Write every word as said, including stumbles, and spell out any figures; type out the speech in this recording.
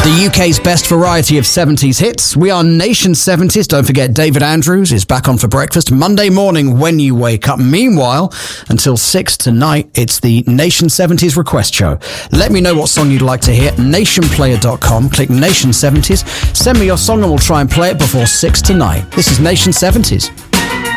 The U K's best variety of seventies hits. We are Nation seventies. Don't forget David Andrews is back on for breakfast Monday morning when you wake up. Meanwhile, until six tonight, it's the Nation seventies request show. Let me know what song you'd like to hear. nation player dot com. Click Nation seventies. Send me your song and we'll try and play it before six tonight. This is Nation seventies.